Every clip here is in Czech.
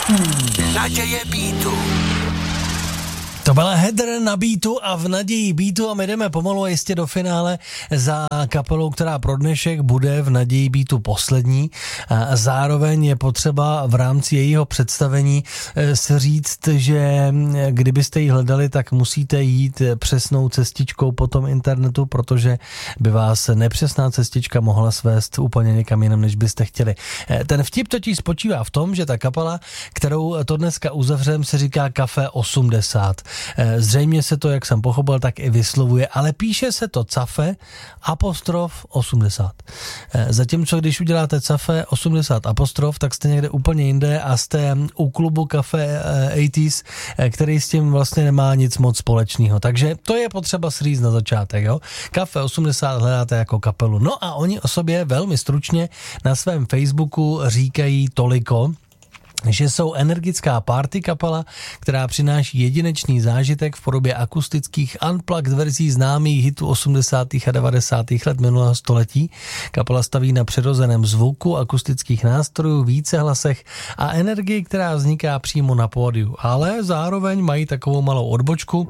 Naděje Beatu. To byla Heather na Beatu a v Naději Beatu a my jdeme pomalu a jistě do finále za kapelou, která pro dnešek bude v Naději Beatu poslední. A zároveň je potřeba v rámci jejího představení si říct, že kdybyste ji hledali, tak musíte jít přesnou cestičkou po tom internetu, protože by vás nepřesná cestička mohla svést úplně někam jinam, než byste chtěli. Ten vtip totiž spočívá v tom, že ta kapela, kterou to dneska uzavřem, se říká Café 80. Zřejmě se to, jak jsem pochopil, tak i vyslovuje, ale píše se to Café apostrof 80. Zatímco když uděláte Café 80 apostrof, tak jste někde úplně jinde a jste u klubu Café 80s, který s tím vlastně nemá nic moc společného. Takže to je potřeba si říct na začátek, jo. Café 80 hledáte jako kapelu. No a oni o sobě velmi stručně na svém Facebooku říkají toliko, že jsou energická party kapela, která přináší jedinečný zážitek v podobě akustických unplugged verzí známých hitů 80. a 90. let minulého století. Kapela staví na přirozeném zvuku, akustických nástrojů, vícehlasech a energii, která vzniká přímo na pódiu. Ale zároveň mají takovou malou odbočku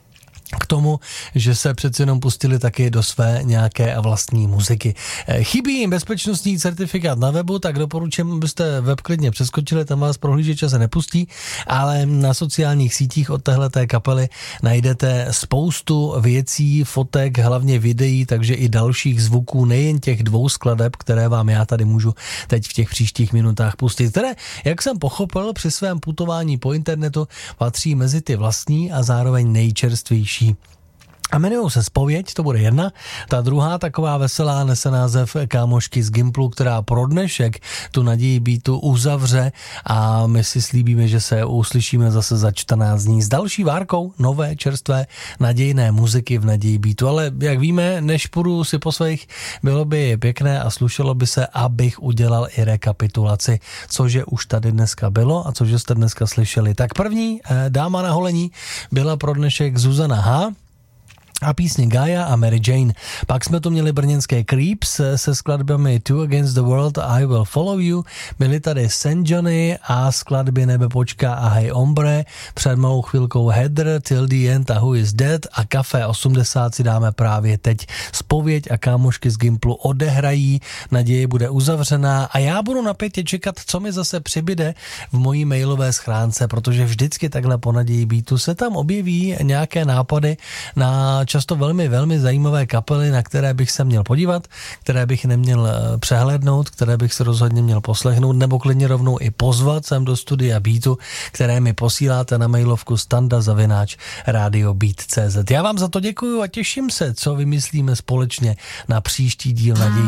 k tomu, že se přeci jenom pustili taky do své nějaké vlastní muziky. Chybí jim bezpečnostní certifikát na webu, tak doporučím, abyste web klidně přeskočili, tam vás prohlížeče se nepustí, ale na sociálních sítích od téhleté kapely najdete spoustu věcí, fotek, hlavně videí, takže i dalších zvuků, nejen těch 2 skladeb, které vám já tady můžu teď v těch příštích minutách pustit, které, jak jsem pochopil, při svém putování po internetu patří mezi ty vlastní a zároveň nejčerstvější. A jmenujou se Zpověď, to bude jedna. Ta druhá taková veselá nese název Kámošky z Gimplu, která pro dnešek tu Naději Beatu uzavře a my si slíbíme, že se uslyšíme zase za 14 dní s další várkou nové, čerstvé, nadějné muziky v Naději Beatu. Ale jak víme, než půjdu si po svých, bylo by pěkné a slušelo by se, abych udělal i rekapitulaci, cože už tady dneska bylo a cože jste dneska slyšeli. Tak první dáma na holení byla pro dnešek Zuzana H. a písně Gaia a Mary Jane. Pak jsme tu měli brněnské Creeps se skladbami Two Against the World a I Will Follow You. Byli tady St. Johnny a skladby Nebe počká a Hey Ombre. Před malou chvilkou Heather, Till the End a Who is Dead a Café 80 si dáme právě teď. Zpověď a Kámošky z Gimplu odehrají, Naděje bude uzavřená a já budu napětě čekat, co mi zase přibyde v mojí mailové schránce, protože vždycky takhle po Naději Beatu se tam objeví nějaké nápady na často velmi, velmi zajímavé kapely, na které bych se měl podívat, které bych neměl přehlédnout, které bych se rozhodně měl poslechnout, nebo klidně rovnou i pozvat sem do studia Beatu, které mi posíláte na mailovku standa@radiobeat.cz. Já vám za to děkuju a těším se, co vymyslíme společně na příští díl Nadějí.